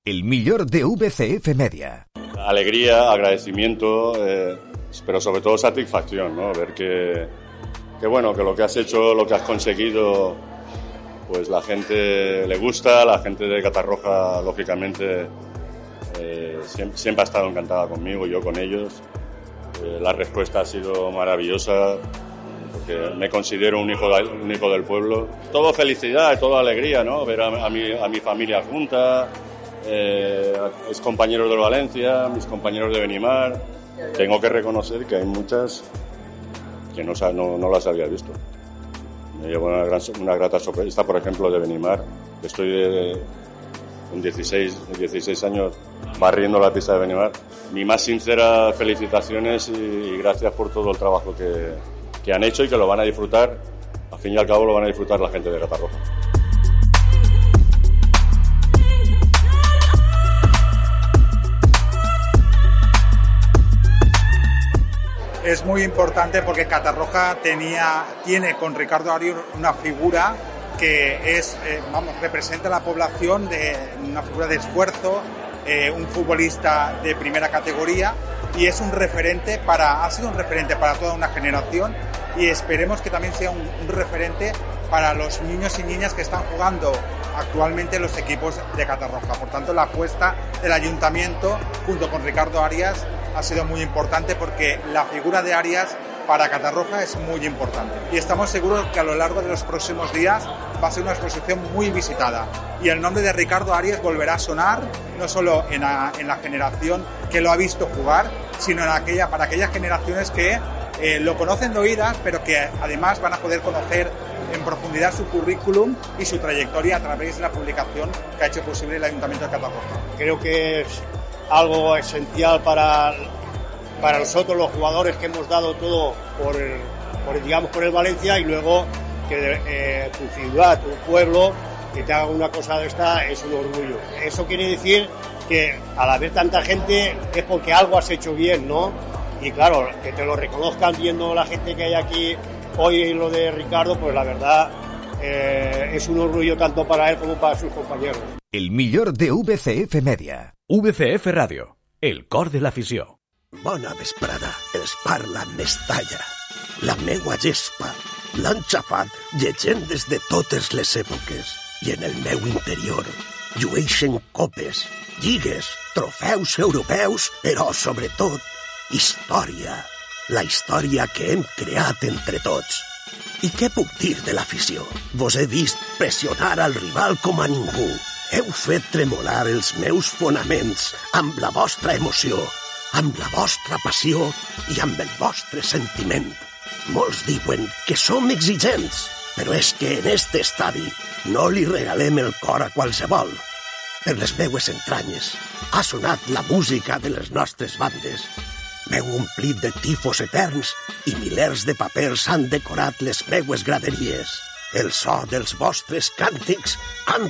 El millor de VCF Media. Alegría, agradecimiento, pero sobre todo satisfacción, ¿no? Ver que bueno, que lo que has hecho, lo que has conseguido, pues la gente le gusta, la gente de Catarroja, lógicamente, siempre ha estado encantada conmigo, yo con ellos. La respuesta ha sido maravillosa, porque me considero un hijo del pueblo. Todo felicidad, todo alegría, ¿no? Ver a mi familia junta, mis compañeros de Valencia, mis compañeros de Benimar. Tengo que reconocer que hay muchas que no las había visto. Me llevo una grata sorpresa. Esta, por ejemplo, de Benimar, que estoy con 16 años barriendo la pista de Benimar. Mi más sincera felicitaciones y gracias por todo el trabajo que han hecho y que lo van a disfrutar. Al fin y al cabo lo van a disfrutar la gente de Catarroja. Es muy importante porque Catarroja tiene con Ricardo Arias una figura que representa a la población, una figura de esfuerzo, un futbolista de primera categoría, y es ha sido un referente para toda una generación, y esperemos que también sea un referente para los niños y niñas que están jugando actualmente en los equipos de Catarroja. Por tanto, la apuesta del ayuntamiento junto con Ricardo Arias ha sido muy importante, porque la figura de Arias para Catarroja es muy importante. Y estamos seguros que a lo largo de los próximos días va a ser una exposición muy visitada. Y el nombre de Ricardo Arias volverá a sonar, no solo en la generación que lo ha visto jugar, sino para aquellas generaciones que lo conocen de oídas, pero que además van a poder conocer en profundidad su currículum y su trayectoria a través de la publicación que ha hecho posible el Ayuntamiento de Catarroja. Creo que es algo esencial para nosotros, los jugadores, que hemos dado todo por el Valencia, y luego que tu ciudad, tu pueblo, que te haga una cosa de esta, es un orgullo. Eso quiere decir que al haber tanta gente es porque algo has hecho bien, ¿no? Y claro, que te lo reconozcan viendo la gente que hay aquí hoy, lo de Ricardo, pues la verdad es un orgullo tanto para él como para sus compañeros. El millor de VCF Media. VCF Ràdio, el cor de l'afició. Bona vesprada, els parla Mestalla. La meua gespa l'han xafat llegendes de totes les èpoques, i en el meu interior llueixen copes, lligues, trofeus europeus, però sobretot història. La història que hem creat entre tots. I què puc dir de l'afició? Vos he vist pressionar al rival com a ningú. Heu fet tremolar els meus fonaments amb la vostra emoció, amb la vostra passió i amb el vostre sentiment. Molts diuen que som exigents, però és que en este estadi no li regalem el cor a qualsevol. Per les meues entranyes ha sonat la música de les nostres bandes. M'heu omplit de tifos eterns i milers de papers han decorat les meues graderies. El so dels vostres càntics han